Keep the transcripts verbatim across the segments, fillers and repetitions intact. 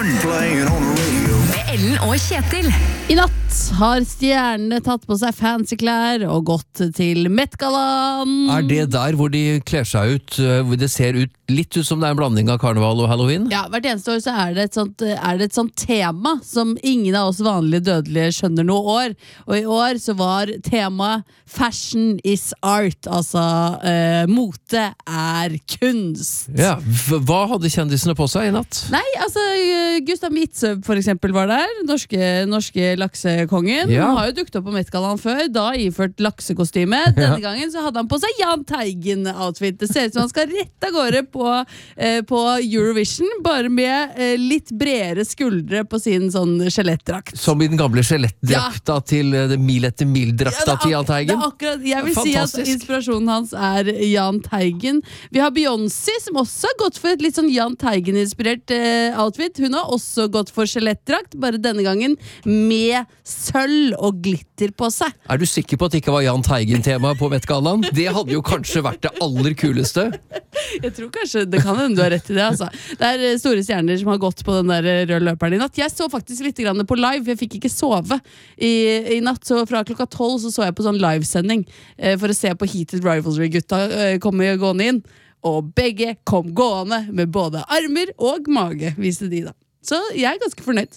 morgen. Playing on the radio. Med Ellen og Kjetil. I natt har stjernene tatt på seg fancy klær og gått til Met-gallaen. Er det der hvor de kler seg ut, hvor det ser ut litt ut som det er en blanding av karneval og Halloween? Ja, hvert eneste år så er det et sånt, er det et sånt tema som ingen av oss vanlige dødelige skjønner noe år. Og i år så var temaet Fashion is art, altså eh, mote er kunst. Ja, hva hadde kjendisene på seg i natt? Nei, altså Gustav Witzøe for eksempel var der, norske, norske laksekongen. Ja. Han har jo dukket opp på Met-gallaen før, da iført laksekostyme. Denne ja. gangen så hadde han på seg Jahn Teigen-outfit. Det ser ut som han skal rett av gårde på, eh, på Eurovision, bare med eh, litt bredere skuldre på sin sånn skjelettdrakt. Som i den gamle skjelettdrakta ja. til det mil etter mil-drakta ja, til Jahn Teigen? Akkurat, jeg vil Fantastisk. si at inspirasjonen hans er Jahn Teigen. Vi har Beyoncé, som også har gått for et litt sånn Jahn Teigen-inspirert eh, outfit. Hun har også gått for skjelettdrakt, bare denne gangen med sølv og glitter på seg. Er du sikker på at det ikke var Jahn Teigen-tema på Met-gallaen? Det hadde jo kanskje vært det aller kuleste. Jeg tror kanskje, det kan hende du har rett i det, altså. Det er store stjerner som har gått på den der røde løperen i natt. Jeg så faktisk litt grann på live, jeg fikk ikke sove i, i natt, så fra klokka tolv så så jeg på sånn livesending eh, for å se på Heated Rivalry-gutta eh, komme gående inn, og begge kom gående med både armer og mage, viste de da. Så jeg er ganske fornøyd.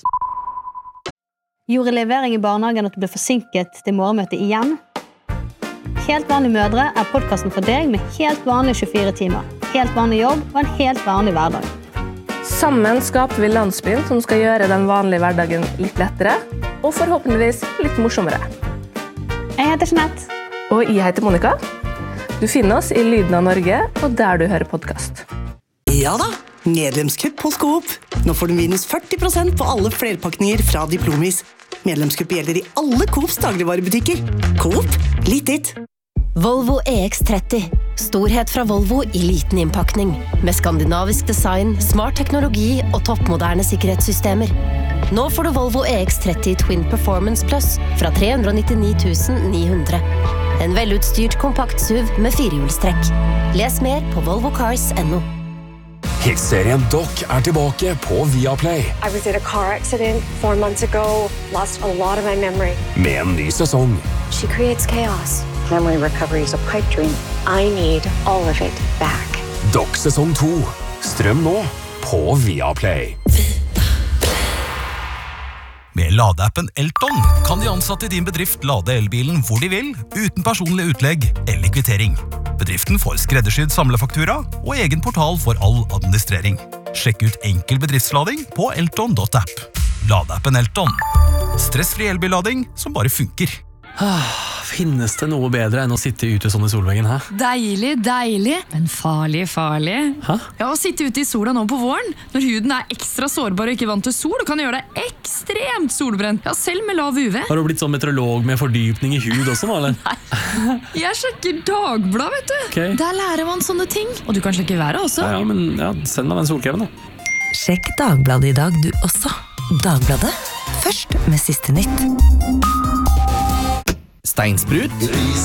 Gjorde levering i barnehagen at du ble forsinket til morgenmøtet igjen? Helt vanlige mødre er podcasten for deg med helt vanlige tjuefire timer, helt vanlig jobb og en helt vanlig hverdag. Sammen skaper vi landsbyen som skal gjøre den vanlige hverdagen litt lettere, og forhåpentligvis litt morsommere. Jeg heter Jeanette. Og jeg heter Monica. Du finner oss i Lyden av Norge, og der du hører podcast. Ja da, medlemskupp hos Coop. Nå får du minus førti prosent på alle flerpakninger fra Diplomis. Medlemskupp gjelder i alle Coops dagligvarebutikker. Coop, litt ditt. Volvo E X tretti. Storhet fra Volvo i liten innpakning. Med skandinavisk design, smart teknologi og toppmoderne sikkerhetssystemer. Nå får du Volvo E X tretti Twin Performance Plus fra tre hundre nittini tusen ni hundre. En velutstyrt kompakt S U V med firehjulstrekk. Les mer på volvo cars punktum no. Hitserien Doc er tilbake på Viaplay. I was in a car accident four months ago. Lost a lot of my memory. Med en ny sesong. She creates chaos. Memory recovery is a pipe dream. I need all of it back. Doc sesong to. Strøm nå på Viaplay. Med ladeappen Elton kan de ansatte i din bedrift lade elbilen hvor de vil, uten personlig utlegg eller kvittering. Bedriften får skreddersydd samlefaktura og egen portal for all administrering. Sjekk ut enkel bedriftslading på elton punktum app. Ladeappen Elton. Stressfri elbillading som bare funker. Finnes det noe bedre enn å sitte ute sånn i solveggen, hæ? Deilig, deilig, men farlig, farlig. Hæ? Ja, å sitte ute i sola nå på våren, når huden er ekstra sårbar og ikke vant til sol, og kan gjøre deg ekstremt solbrent. Ja, selv med lav U V. Har du blitt sånn meteorolog med fordypning i hud også nå, eller? Nei, jeg sjekker Dagbladet, vet du. Okay. Der lærer man sånne ting. Og du kan sjekke været også. Ja, ja, men ja, send meg den solkreven da. Sjekk Dagbladet i dag du også. Dagbladet, først med siste nytt. Steinsprut, ris